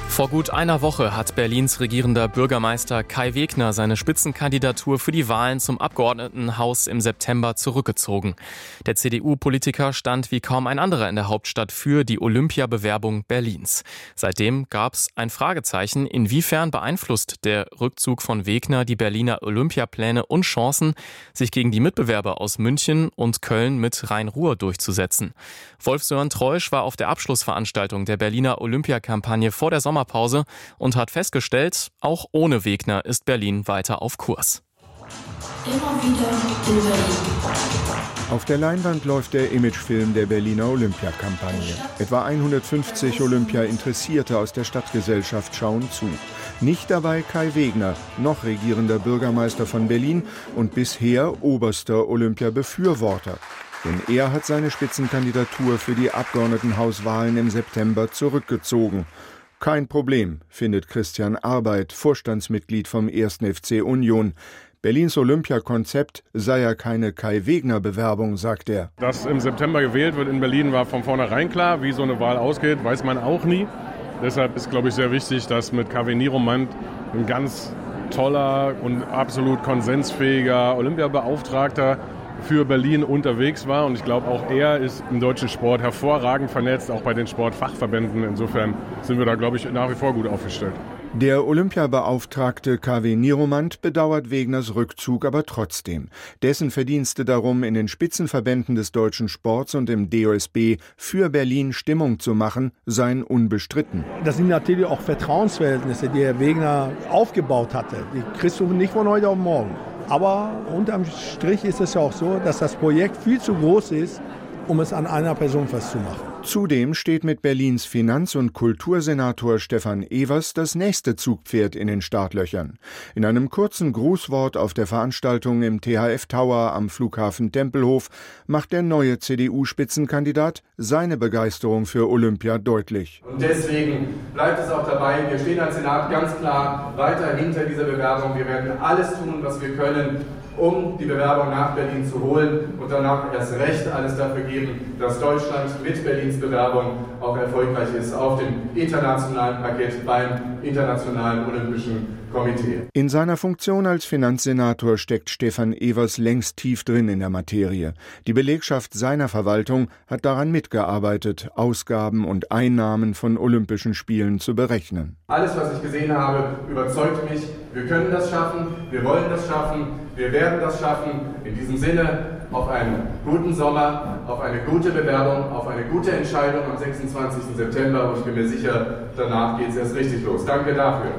Vor gut einer Woche hat Berlins regierender Bürgermeister Kai Wegner seine Spitzenkandidatur für die Wahlen zum Abgeordnetenhaus im September zurückgezogen. Der CDU-Politiker stand wie kaum ein anderer in der Hauptstadt für die Olympiabewerbung Berlins. Seitdem gab es ein Fragezeichen, inwiefern beeinflusst der Rückzug von Wegner die Berliner Olympiapläne und Chancen, sich gegen die Mitbewerber aus München und Köln mit Rhein-Ruhr durchzusetzen. Wolf-Sören Treusch war auf der Abschlussveranstaltung der Berliner Olympiakampagne vor der Sommerpause und hat festgestellt, auch ohne Wegner ist Berlin weiter auf Kurs. Immer wieder in Berlin. Auf der Leinwand läuft der Imagefilm der Berliner Olympiakampagne. Etwa 150 Olympia-Interessierte aus der Stadtgesellschaft schauen zu. Nicht dabei Kai Wegner, noch regierender Bürgermeister von Berlin und bisher oberster Olympia-Befürworter. Denn er hat seine Spitzenkandidatur für die Abgeordnetenhauswahlen im September zurückgezogen. Kein Problem, findet Christian Arbeit, Vorstandsmitglied vom 1. FC Union. Berlins Olympiakonzept sei ja keine Kai-Wegner-Bewerbung, sagt er. Dass im September gewählt wird in Berlin, war von vornherein klar. Wie so eine Wahl ausgeht, weiß man auch nie. Deshalb ist, glaube ich, sehr wichtig, dass mit Kaveh Nieromand ein ganz toller und absolut konsensfähiger Olympiabeauftragter für Berlin unterwegs war. Und ich glaube, auch er ist im deutschen Sport hervorragend vernetzt, auch bei den Sportfachverbänden. Insofern sind wir da, glaube ich, nach wie vor gut aufgestellt. Der Olympiabeauftragte Kaveh Nieromand bedauert Wegners Rückzug aber trotzdem. Dessen Verdienste darum, in den Spitzenverbänden des deutschen Sports und im DOSB für Berlin Stimmung zu machen, seien unbestritten. Das sind natürlich auch Vertrauensverhältnisse, die Herr Wegner aufgebaut hatte. Die kriegst du nicht von heute auf morgen. Aber unterm Strich ist es ja auch so, dass das Projekt viel zu groß ist, um es an einer Person festzumachen. Zudem steht mit Berlins Finanz- und Kultursenator Stefan Evers das nächste Zugpferd in den Startlöchern. In einem kurzen Grußwort auf der Veranstaltung im THF Tower am Flughafen Tempelhof macht der neue CDU-Spitzenkandidat seine Begeisterung für Olympia deutlich. Und deswegen bleibt es auch dabei, wir stehen als Senat ganz klar weiter hinter dieser Bewerbung. Wir werden alles tun, was wir können, um die Bewerbung nach Berlin zu holen und danach erst recht alles dafür geben, dass Deutschland mit Berlins Bewerbung auch erfolgreich ist auf dem internationalen Parkett beim Internationalen Olympischen Komitee. In seiner Funktion als Finanzsenator steckt Stefan Evers längst tief drin in der Materie. Die Belegschaft seiner Verwaltung hat daran mitgearbeitet, Ausgaben und Einnahmen von Olympischen Spielen zu berechnen. Alles, was ich gesehen habe, überzeugt mich. Wir können das schaffen, wir wollen das schaffen, wir werden das schaffen. In diesem Sinne auf einen guten Sommer, auf eine gute Bewerbung, auf eine gute Entscheidung am 26. September. Und ich bin mir sicher, danach geht es erst richtig los. Danke dafür.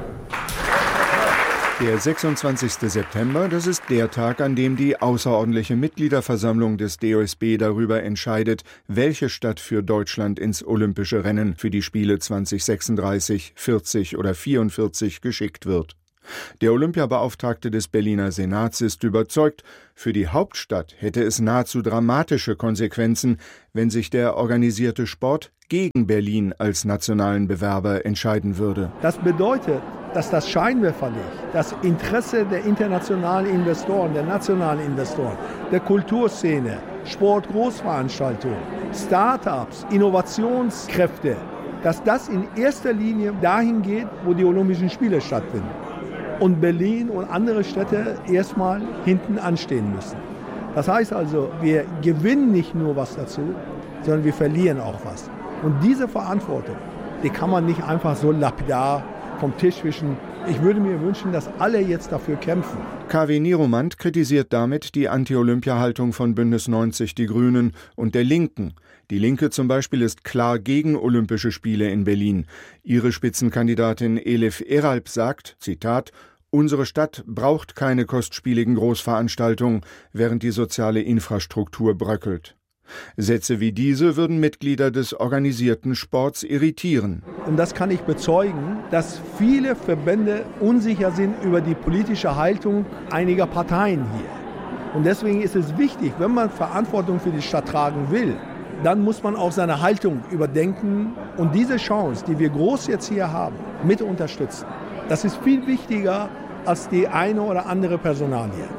Der 26. September, das ist der Tag, an dem die außerordentliche Mitgliederversammlung des DOSB darüber entscheidet, welche Stadt für Deutschland ins olympische Rennen für die Spiele 2036, 40 oder 44 geschickt wird. Der Olympiabeauftragte des Berliner Senats ist überzeugt, für die Hauptstadt hätte es nahezu dramatische Konsequenzen, wenn sich der organisierte Sport gegen Berlin als nationalen Bewerber entscheiden würde. Das bedeutet, dass das Scheinwerferlicht, das Interesse der internationalen Investoren, der nationalen Investoren, der Kulturszene, Sportgroßveranstaltungen, Start-ups, Innovationskräfte, dass das in erster Linie dahin geht, wo die Olympischen Spiele stattfinden. Und Berlin und andere Städte erstmal hinten anstehen müssen. Das heißt also, wir gewinnen nicht nur was dazu, sondern wir verlieren auch was. Und diese Verantwortung, die kann man nicht einfach so lapidar vom Tisch wischen. Ich würde mir wünschen, dass alle jetzt dafür kämpfen. Kaveh Nieromand kritisiert damit die Anti-Olympia-Haltung von Bündnis 90 Die Grünen und der Linken. Die Linke zum Beispiel ist klar gegen Olympische Spiele in Berlin. Ihre Spitzenkandidatin Elif Eralp sagt, Zitat, unsere Stadt braucht keine kostspieligen Großveranstaltungen, während die soziale Infrastruktur bröckelt. Sätze wie diese würden Mitglieder des organisierten Sports irritieren. Und das kann ich bezeugen, dass viele Verbände unsicher sind über die politische Haltung einiger Parteien hier. Und deswegen ist es wichtig, wenn man Verantwortung für die Stadt tragen will, dann muss man auch seine Haltung überdenken und diese Chance, die wir groß jetzt hier haben, mit unterstützen. Das ist viel wichtiger als die eine oder andere Personalie.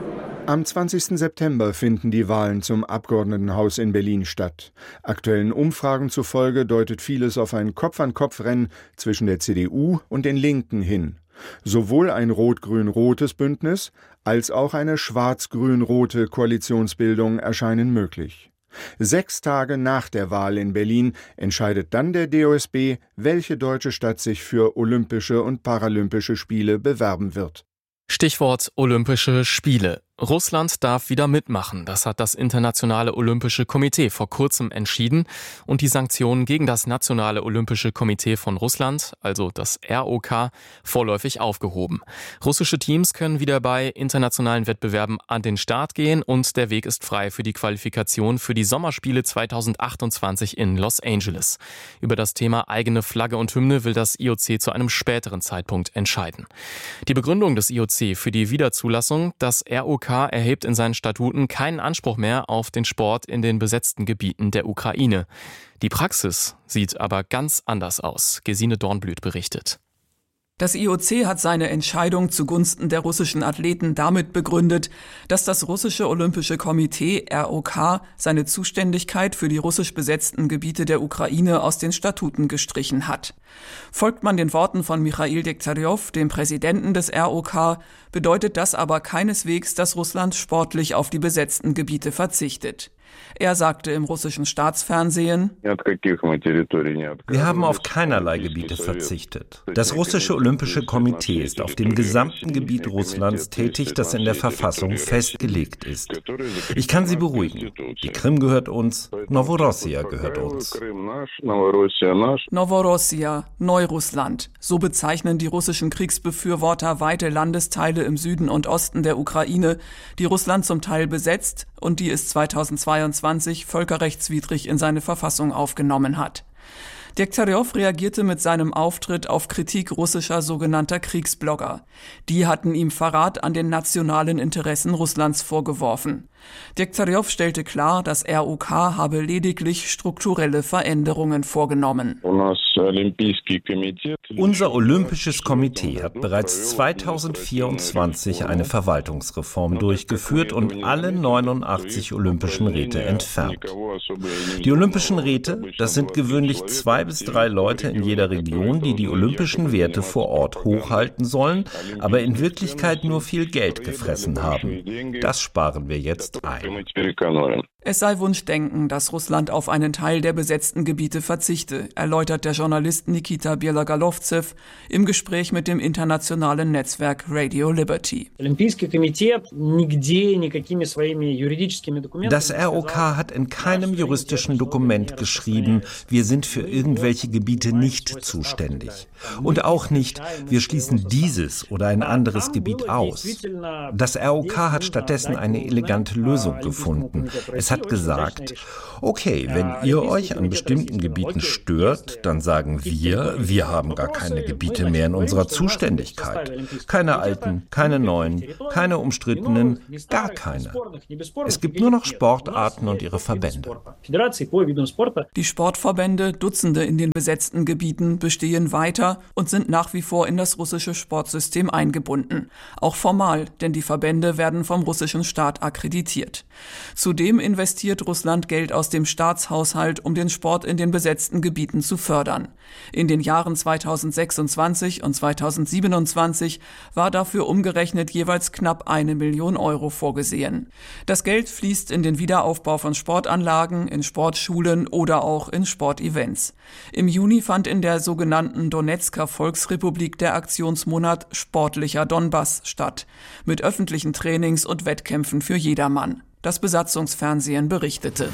Am 20. September finden die Wahlen zum Abgeordnetenhaus in Berlin statt. Aktuellen Umfragen zufolge deutet vieles auf ein Kopf-an-Kopf-Rennen zwischen der CDU und den Linken hin. Sowohl ein rot-grün-rotes Bündnis als auch eine schwarz-grün-rote Koalitionsbildung erscheinen möglich. 6 Tage nach der Wahl in Berlin entscheidet dann der DOSB, welche deutsche Stadt sich für Olympische und Paralympische Spiele bewerben wird. Stichwort Olympische Spiele. Russland darf wieder mitmachen. Das hat das Internationale Olympische Komitee vor kurzem entschieden und die Sanktionen gegen das Nationale Olympische Komitee von Russland, also das ROK, vorläufig aufgehoben. Russische Teams können wieder bei internationalen Wettbewerben an den Start gehen und der Weg ist frei für die Qualifikation für die Sommerspiele 2028 in Los Angeles. Über das Thema eigene Flagge und Hymne will das IOC zu einem späteren Zeitpunkt entscheiden. Die Begründung des IOC für die Wiederzulassung: das ROK erhebt in seinen Statuten keinen Anspruch mehr auf den Sport in den besetzten Gebieten der Ukraine. Die Praxis sieht aber ganz anders aus. Gesine Dornblüt berichtet. Das IOC hat seine Entscheidung zugunsten der russischen Athleten damit begründet, dass das russische Olympische Komitee ROK seine Zuständigkeit für die russisch besetzten Gebiete der Ukraine aus den Statuten gestrichen hat. Folgt man den Worten von Michail Degtyaryov, dem Präsidenten des ROK, bedeutet das aber keineswegs, dass Russland sportlich auf die besetzten Gebiete verzichtet. Er sagte im russischen Staatsfernsehen: Wir haben auf keinerlei Gebiete verzichtet. Das russische Olympische Komitee ist auf dem gesamten Gebiet Russlands tätig, das in der Verfassung festgelegt ist. Ich kann Sie beruhigen. Die Krim gehört uns, Novorossia gehört uns. Novorossia, Neurussland. So bezeichnen die russischen Kriegsbefürworter weite Landesteile im Süden und Osten der Ukraine, die Russland zum Teil besetzt und die es 2022 völkerrechtswidrig in seine Verfassung aufgenommen hat. Degtyaryov reagierte mit seinem Auftritt auf Kritik russischer sogenannter Kriegsblogger. Die hatten ihm Verrat an den nationalen Interessen Russlands vorgeworfen. Degtyaryov stellte klar, das ROK habe lediglich strukturelle Veränderungen vorgenommen. Unser Olympisches Komitee hat bereits 2024 eine Verwaltungsreform durchgeführt und alle 89 Olympischen Räte entfernt. Die Olympischen Räte, das sind gewöhnlich 2 bis 3 Leute in jeder Region, die die olympischen Werte vor Ort hochhalten sollen, aber in Wirklichkeit nur viel Geld gefressen haben. Das sparen wir jetzt ein. Es sei Wunschdenken, dass Russland auf einen Teil der besetzten Gebiete verzichte, erläutert der Journalist Nikita Bielogolovtsev im Gespräch mit dem internationalen Netzwerk Radio Liberty. Das ROK hat in keinem juristischen Dokument geschrieben, wir sind für irgendwelche Gebiete nicht zuständig. Und auch nicht, wir schließen dieses oder ein anderes Gebiet aus. Das ROK hat stattdessen eine elegante Lösung gefunden. Es hat gesagt, okay, wenn ihr euch an bestimmten Gebieten stört, dann sagen wir haben gar keine Gebiete mehr in unserer Zuständigkeit. Keine alten, keine neuen, keine umstrittenen, gar keine. Es gibt nur noch Sportarten und ihre Verbände. Die Sportverbände, Dutzende in den besetzten Gebieten, bestehen weiter und sind nach wie vor in das russische Sportsystem eingebunden. Auch formal, denn die Verbände werden vom russischen Staat akkreditiert. Zudem investiert Russland Geld aus dem Staatshaushalt, um den Sport in den besetzten Gebieten zu fördern. In den Jahren 2026 und 2027 war dafür umgerechnet jeweils knapp 1 Million Euro vorgesehen. Das Geld fließt in den Wiederaufbau von Sportanlagen, in Sportschulen oder auch in Sportevents. Im Juni fand in der sogenannten Donezker Volksrepublik der Aktionsmonat Sportlicher Donbass statt, mit öffentlichen Trainings und Wettkämpfen für jedermann. Das Besatzungsfernsehen berichtete.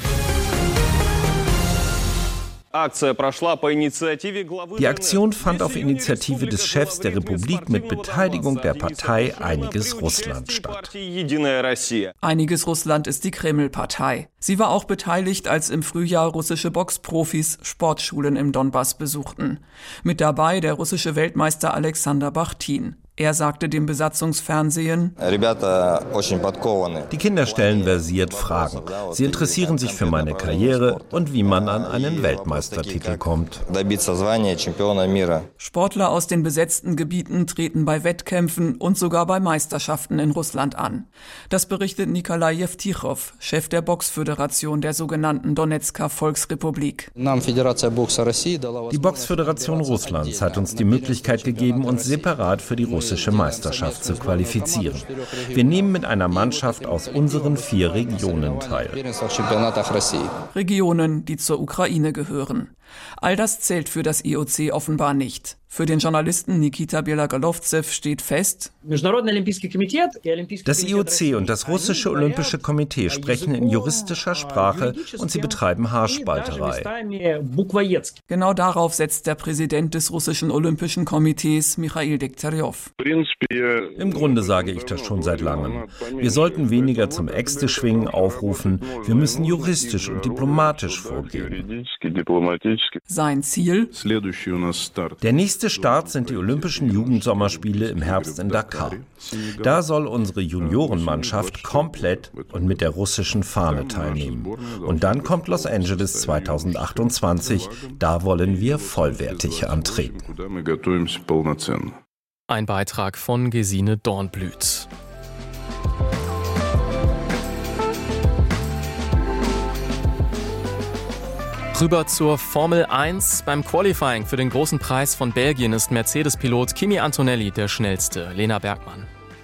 Die Aktion fand auf Initiative des Chefs der Republik mit Beteiligung der Partei Einiges Russland statt. Einiges Russland ist die Kreml-Partei. Sie war auch beteiligt, als im Frühjahr russische Boxprofis Sportschulen im Donbass besuchten. Mit dabei der russische Weltmeister Alexander Bachtin. Er sagte dem Besatzungsfernsehen: Die Kinder stellen versiert Fragen. Sie interessieren sich für meine Karriere und wie man an einen Weltmeistertitel kommt. Sportler aus den besetzten Gebieten treten bei Wettkämpfen und sogar bei Meisterschaften in Russland an. Das berichtet Nikolai Jewtichow, Chef der Boxföderation der sogenannten Donezker Volksrepublik. Die Boxföderation Russlands hat uns die Möglichkeit gegeben, uns separat für die russische Meisterschaft zu qualifizieren. Wir nehmen mit einer Mannschaft aus unseren 4 Regionen teil. Regionen, die zur Ukraine gehören. All das zählt für das IOC offenbar nicht. Für den Journalisten Nikita Belagolovzew steht fest: Das IOC und das russische Olympische Komitee sprechen in juristischer Sprache und sie betreiben Haarspalterei. Genau darauf setzt der Präsident des russischen Olympischen Komitees, Michail Degtyaryov. Im Grunde sage ich das schon seit langem. Wir sollten weniger zum Äxteschwingen aufrufen. Wir müssen juristisch und diplomatisch vorgehen. Sein Ziel? Der nächste Start sind die Olympischen Jugendsommerspiele im Herbst in Dakar. Da soll unsere Juniorenmannschaft komplett und mit der russischen Fahne teilnehmen. Und dann kommt Los Angeles 2028. Da wollen wir vollwertig antreten. Ein Beitrag von Gesine Dornblüt. Rüber zur Formel 1. Beim Qualifying für den großen Preis von Belgien ist Mercedes-Pilot Kimi Antonelli der schnellste. Lena Bergmann.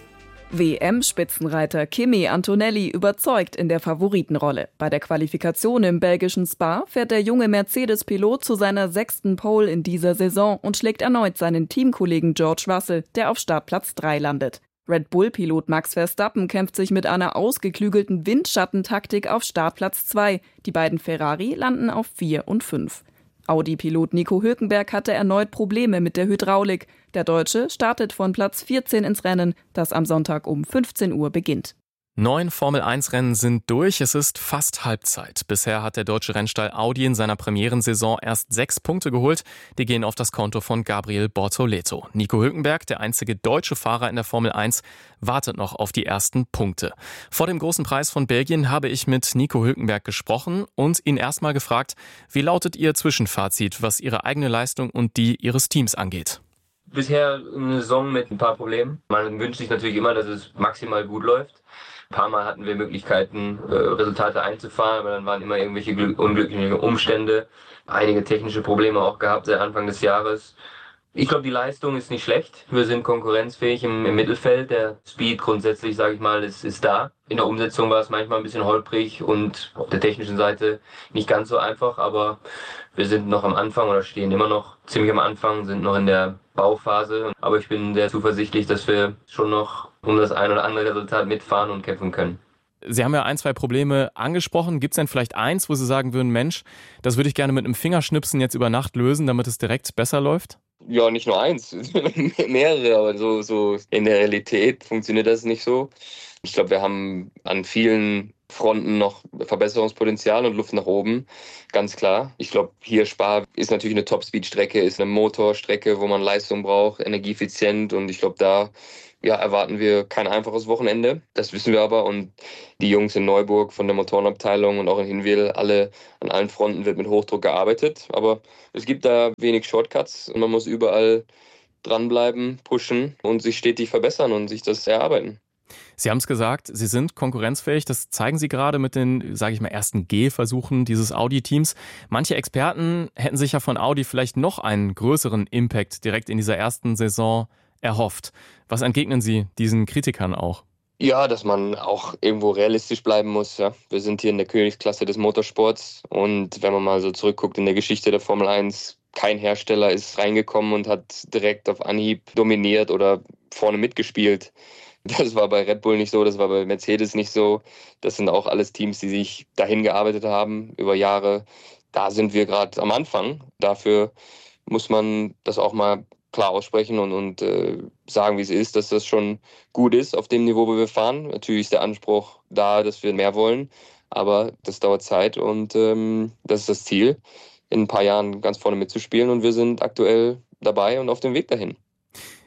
WM-Spitzenreiter Kimi Antonelli überzeugt in der Favoritenrolle. Bei der Qualifikation im belgischen Spa fährt der junge Mercedes-Pilot zu seiner 6. Pole in dieser Saison und schlägt erneut seinen Teamkollegen George Russell, der auf Startplatz 3 landet. Red Bull-Pilot Max Verstappen kämpft sich mit einer ausgeklügelten Windschattentaktik auf Startplatz 2. Die beiden Ferrari landen auf 4 und 5. Audi-Pilot Nico Hülkenberg hatte erneut Probleme mit der Hydraulik. Der Deutsche startet von Platz 14 ins Rennen, das am Sonntag um 15 Uhr beginnt. 9 Formel-1-Rennen sind durch, es ist fast Halbzeit. Bisher hat der deutsche Rennstall Audi in seiner Premierensaison erst 6 Punkte geholt. Die gehen auf das Konto von Gabriel Bortoleto. Nico Hülkenberg, der einzige deutsche Fahrer in der Formel 1, wartet noch auf die ersten Punkte. Vor dem großen Preis von Belgien habe ich mit Nico Hülkenberg gesprochen und ihn erstmal gefragt, wie lautet Ihr Zwischenfazit, was Ihre eigene Leistung und die Ihres Teams angeht? Bisher eine Saison mit ein paar Problemen. Man wünscht sich natürlich immer, dass es maximal gut läuft. Ein paar Mal hatten wir Möglichkeiten, Resultate einzufahren, aber dann waren immer irgendwelche unglückliche Umstände. Einige technische Probleme auch gehabt seit Anfang des Jahres. Ich glaube, die Leistung ist nicht schlecht. Wir sind konkurrenzfähig im Mittelfeld. Der Speed grundsätzlich, sage ich mal, ist da. In der Umsetzung war es manchmal ein bisschen holprig und auf der technischen Seite nicht ganz so einfach, aber wir sind noch am Anfang oder stehen immer noch ziemlich am Anfang, sind noch in der Bauphase. Aber ich bin sehr zuversichtlich, dass wir schon noch um das ein oder andere Resultat mitfahren und kämpfen können. Sie haben ja 1, 2 Probleme angesprochen. Gibt es denn vielleicht eins, wo Sie sagen würden, Mensch, das würde ich gerne mit einem Fingerschnipsen jetzt über Nacht lösen, damit es direkt besser läuft? Ja, nicht nur eins, mehrere, aber so in der Realität funktioniert das nicht so. Ich glaube, wir haben an vielen Fronten noch Verbesserungspotenzial und Luft nach oben, ganz klar. Ich glaube, hier Spa ist natürlich eine Top-Speed-Strecke, ist eine Motorstrecke, wo man Leistung braucht, energieeffizient, und ich glaube, da erwarten wir kein einfaches Wochenende. Das wissen wir aber, und die Jungs in Neuburg von der Motorenabteilung und auch in Hinwil, an allen Fronten wird mit Hochdruck gearbeitet. Aber es gibt da wenig Shortcuts und man muss überall dranbleiben, pushen und sich stetig verbessern und sich das erarbeiten. Sie haben es gesagt, Sie sind konkurrenzfähig. Das zeigen Sie gerade mit den, sage ich mal, ersten Gehversuchen dieses Audi-Teams. Manche Experten hätten sich ja von Audi vielleicht noch einen größeren Impact direkt in dieser ersten Saison erhofft. Was entgegnen Sie diesen Kritikern auch? Ja, dass man auch irgendwo realistisch bleiben muss. Ja. Wir sind hier in der Königsklasse des Motorsports, und wenn man mal so zurückguckt in der Geschichte der Formel 1, kein Hersteller ist reingekommen und hat direkt auf Anhieb dominiert oder vorne mitgespielt. Das war bei Red Bull nicht so, das war bei Mercedes nicht so. Das sind auch alles Teams, die sich dahin gearbeitet haben über Jahre. Da sind wir gerade am Anfang. Dafür muss man das auch mal klar aussprechen und sagen, wie es ist, dass das schon gut ist auf dem Niveau, wo wir fahren. Natürlich ist der Anspruch da, dass wir mehr wollen, aber das dauert Zeit, und das ist das Ziel, in ein paar Jahren ganz vorne mitzuspielen, und wir sind aktuell dabei und auf dem Weg dahin.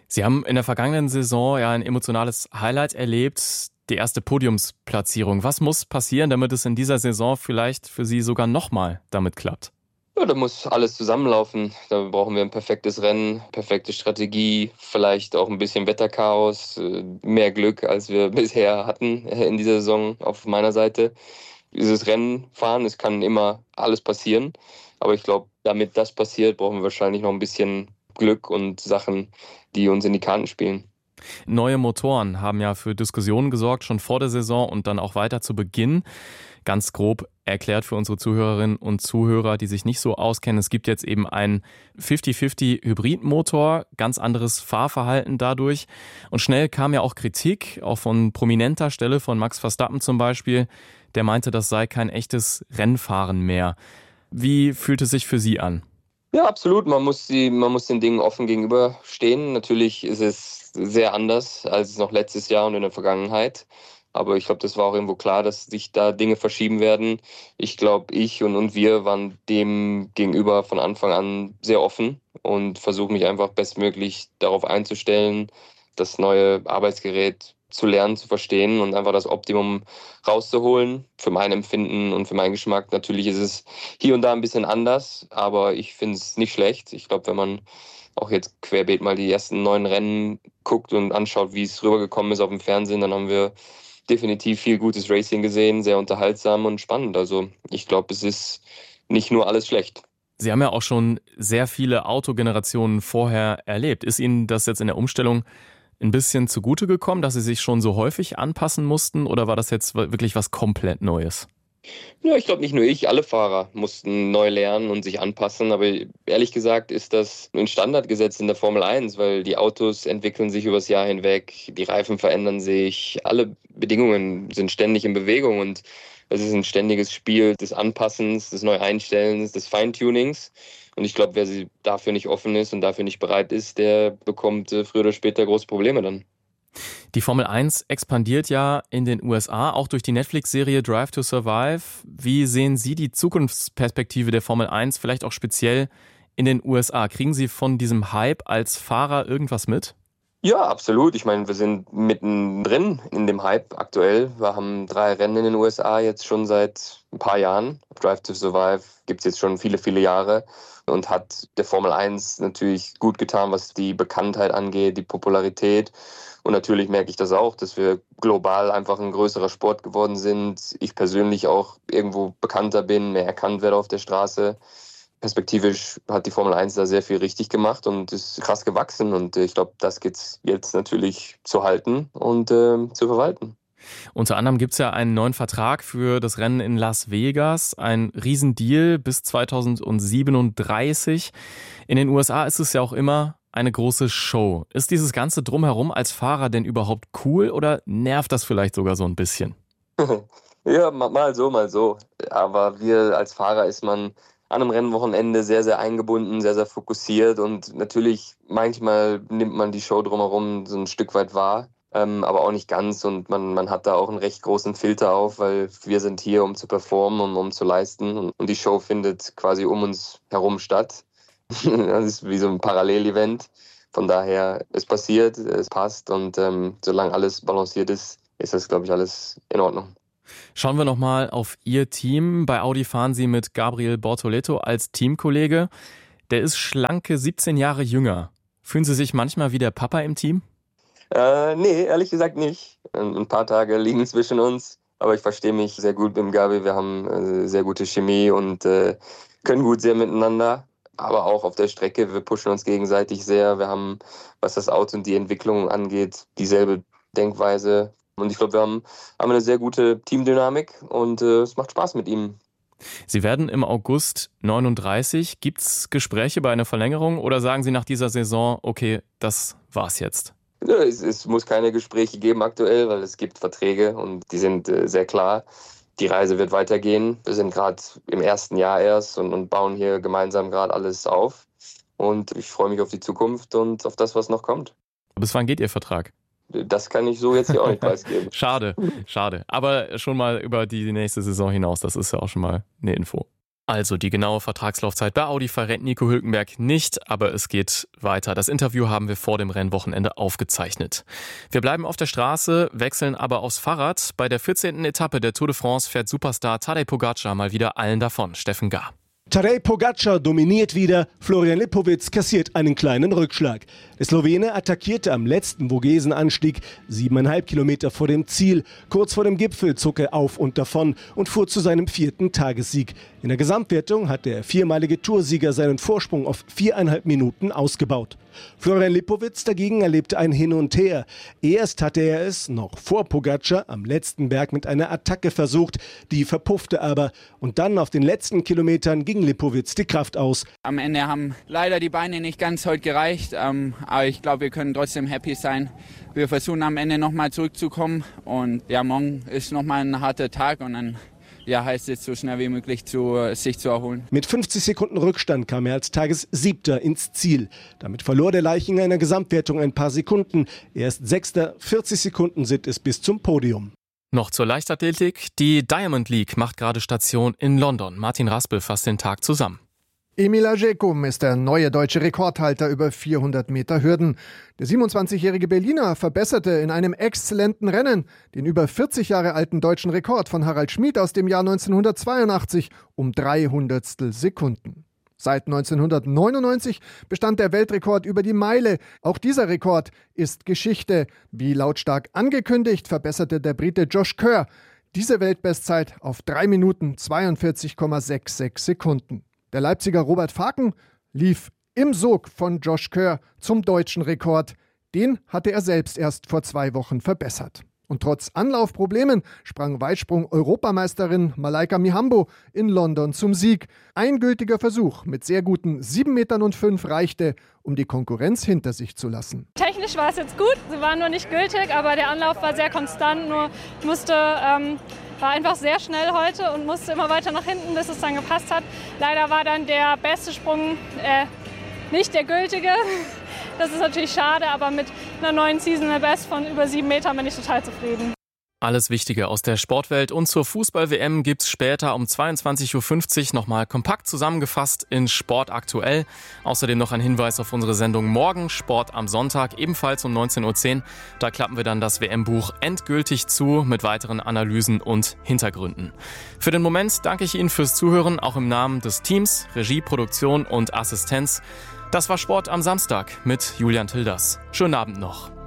Sie haben in der vergangenen Saison ja ein emotionales Highlight erlebt, die erste Podiumsplatzierung. Was muss passieren, damit es in dieser Saison vielleicht für Sie sogar nochmal damit klappt? Ja, da muss alles zusammenlaufen. Da brauchen wir ein perfektes Rennen, perfekte Strategie, vielleicht auch ein bisschen Wetterchaos, mehr Glück, als wir bisher hatten in dieser Saison auf meiner Seite. Dieses Rennen fahren, es kann immer alles passieren. Aber ich glaube, damit das passiert, brauchen wir wahrscheinlich noch ein bisschen Glück und Sachen, die uns in die Karten spielen. Neue Motoren haben ja für Diskussionen gesorgt, schon vor der Saison und dann auch weiter zu Beginn. Ganz grob erklärt für unsere Zuhörerinnen und Zuhörer, die sich nicht so auskennen, es gibt jetzt eben einen 50-50 Hybridmotor, ganz anderes Fahrverhalten dadurch. Und schnell kam ja auch Kritik, auch von prominenter Stelle, von Max Verstappen zum Beispiel, der meinte, das sei kein echtes Rennfahren mehr. Wie fühlt es sich für Sie an? Ja, absolut. Man muss den Dingen offen gegenüberstehen. Natürlich ist es sehr anders als noch letztes Jahr und in der Vergangenheit. Aber ich glaube, das war auch irgendwo klar, dass sich da Dinge verschieben werden. Ich glaube, ich und wir waren dem gegenüber von Anfang an sehr offen und versuche mich einfach bestmöglich darauf einzustellen, das neue Arbeitsgerät zu lernen, zu verstehen und einfach das Optimum rauszuholen. Für mein Empfinden und für meinen Geschmack. Natürlich ist es hier und da ein bisschen anders, aber ich finde es nicht schlecht. Ich glaube, wenn man auch jetzt querbeet mal die ersten 9 Rennen guckt und anschaut, wie es rübergekommen ist auf dem Fernsehen, dann haben wir definitiv viel gutes Racing gesehen, sehr unterhaltsam und spannend. Also ich glaube, es ist nicht nur alles schlecht. Sie haben ja auch schon sehr viele Autogenerationen vorher erlebt. Ist Ihnen das jetzt in der Umstellung ein bisschen zugute gekommen, dass Sie sich schon so häufig anpassen mussten, oder war das jetzt wirklich was komplett Neues? Ja, ich glaube nicht nur ich, alle Fahrer mussten neu lernen und sich anpassen, aber ehrlich gesagt ist das ein Standardgesetz in der Formel 1, weil die Autos entwickeln sich übers Jahr hinweg, die Reifen verändern sich, alle Bedingungen sind ständig in Bewegung und es ist ein ständiges Spiel des Anpassens, des Neueinstellens, des Feintunings. Und ich glaube, wer dafür nicht offen ist und dafür nicht bereit ist, der bekommt früher oder später große Probleme dann. Die Formel 1 expandiert ja in den USA, auch durch die Netflix-Serie Drive to Survive. Wie sehen Sie die Zukunftsperspektive der Formel 1, vielleicht auch speziell in den USA? Kriegen Sie von diesem Hype als Fahrer irgendwas mit? Ja, absolut. Ich meine, wir sind mittendrin in dem Hype aktuell. Wir haben 3 Rennen in den USA jetzt schon seit ein paar Jahren. Drive to Survive gibt es jetzt schon viele, viele Jahre und hat der Formel 1 natürlich gut getan, was die Bekanntheit angeht, die Popularität. Und natürlich merke ich das auch, dass wir global einfach ein größerer Sport geworden sind. Ich persönlich auch irgendwo bekannter bin, mehr erkannt werde auf der Straße. Perspektivisch hat die Formel 1 da sehr viel richtig gemacht und ist krass gewachsen. Und ich glaube, das geht's jetzt natürlich zu halten und zu verwalten. Unter anderem gibt es ja einen neuen Vertrag für das Rennen in Las Vegas. Ein Riesendeal bis 2037. In den USA ist es ja auch immer eine große Show. Ist dieses ganze Drumherum als Fahrer denn überhaupt cool oder nervt das vielleicht sogar so ein bisschen? Ja, mal so, mal so. Aber wir als Fahrer ist man an einem Rennwochenende sehr, sehr eingebunden, sehr, sehr fokussiert und natürlich manchmal nimmt man die Show drumherum so ein Stück weit wahr, aber auch nicht ganz und man hat da auch einen recht großen Filter auf, weil wir sind hier, um zu performen, um zu leisten und die Show findet quasi um uns herum statt. Das ist wie so ein Parallelevent. Von daher, es passiert, es passt und solange alles balanciert ist, ist das, glaube ich, alles in Ordnung. Schauen wir nochmal auf Ihr Team. Bei Audi fahren Sie mit Gabriel Bortoleto als Teamkollege. Der ist schlanke 17 Jahre jünger. Fühlen Sie sich manchmal wie der Papa im Team? Nee, ehrlich gesagt nicht. Ein paar Tage liegen zwischen uns, aber ich verstehe mich sehr gut mit dem Gabi. Wir haben sehr gute Chemie und können gut sehr miteinander. Aber auch auf der Strecke, wir pushen uns gegenseitig sehr. Wir haben, was das Auto und die Entwicklung angeht, dieselbe Denkweise. Und ich glaube, wir haben eine sehr gute Teamdynamik und es macht Spaß mit ihm. Sie werden im August 39. Gibt es Gespräche bei einer Verlängerung oder sagen Sie nach dieser Saison, okay, das war's jetzt? Ja, es muss keine Gespräche geben aktuell, weil es gibt Verträge und die sind sehr klar. Die Reise wird weitergehen. Wir sind gerade im ersten Jahr erst und bauen hier gemeinsam gerade alles auf. Und ich freue mich auf die Zukunft und auf das, was noch kommt. Bis wann geht Ihr Vertrag? Das kann ich so jetzt hier auch nicht preisgeben. Schade. Aber schon mal über die nächste Saison hinaus, das ist ja auch schon mal eine Info. Also die genaue Vertragslaufzeit bei Audi verrät Nico Hülkenberg nicht, aber es geht weiter. Das Interview haben wir vor dem Rennwochenende aufgezeichnet. Wir bleiben auf der Straße, wechseln aber aufs Fahrrad. Bei der 14. Etappe der Tour de France fährt Superstar Tadej Pogacar mal wieder allen davon. Steffen Gahr. Tadej Pogacar dominiert wieder, Florian Lipowitz kassiert einen kleinen Rückschlag. Der Slowene attackierte am letzten Vogesenanstieg 7,5 Kilometer vor dem Ziel. Kurz vor dem Gipfel zog er auf und davon und fuhr zu seinem 4. Tagessieg. In der Gesamtwertung hat der viermalige Toursieger seinen Vorsprung auf 4,5 Minuten ausgebaut. Florian Lipowitz dagegen erlebte ein Hin und Her. Erst hatte er es, noch vor Pogacar, am letzten Berg mit einer Attacke versucht. Die verpuffte aber. Und dann auf den letzten Kilometern ging Lipowitz die Kraft aus. Am Ende haben leider die Beine nicht ganz heute gereicht. Aber ich glaube, wir können trotzdem happy sein. Wir versuchen am Ende nochmal zurückzukommen. Und ja, morgen ist nochmal ein harter Tag und dann heißt es so schnell wie möglich sich zu erholen. Mit 50 Sekunden Rückstand kam er als Tagessiebter ins Ziel. Damit verlor der Leichinger in der Gesamtwertung ein paar Sekunden. Er ist Sechster, 40 Sekunden sind es bis zum Podium. Noch zur Leichtathletik. Die Diamond League macht gerade Station in London. Martin Raspel fasst den Tag zusammen. Emil Ajekum ist der neue deutsche Rekordhalter über 400 Meter Hürden. Der 27-jährige Berliner verbesserte in einem exzellenten Rennen den über 40 Jahre alten deutschen Rekord von Harald Schmid aus dem Jahr 1982 um 300 Sekunden. Seit 1999 bestand der Weltrekord über die Meile. Auch dieser Rekord ist Geschichte. Wie lautstark angekündigt, verbesserte der Brite Josh Kerr diese Weltbestzeit auf 3 Minuten 42,66 Sekunden. Der Leipziger Robert Faken lief im Sog von Josh Kerr zum deutschen Rekord. Den hatte er selbst erst vor 2 Wochen verbessert. Und trotz Anlaufproblemen sprang Weitsprung-Europameisterin Malaika Mihambo in London zum Sieg. Ein gültiger Versuch mit sehr guten 7,05 Metern reichte, um die Konkurrenz hinter sich zu lassen. Technisch war es jetzt gut, sie waren nur nicht gültig, aber der Anlauf war sehr konstant. Nur war einfach sehr schnell heute und musste immer weiter nach hinten, bis es dann gepasst hat. Leider war dann der beste Sprung nicht der gültige. Das ist natürlich schade, aber mit einer neuen Seasonal Best von über 7 Metern bin ich total zufrieden. Alles Wichtige aus der Sportwelt und zur Fußball-WM gibt's später um 22.50 Uhr nochmal kompakt zusammengefasst in Sport aktuell. Außerdem noch ein Hinweis auf unsere Sendung morgen, Sport am Sonntag, ebenfalls um 19.10 Uhr. Da klappen wir dann das WM-Buch endgültig zu mit weiteren Analysen und Hintergründen. Für den Moment danke ich Ihnen fürs Zuhören, auch im Namen des Teams, Regie, Produktion und Assistenz. Das war Sport am Samstag mit Julian Tilders. Schönen Abend noch.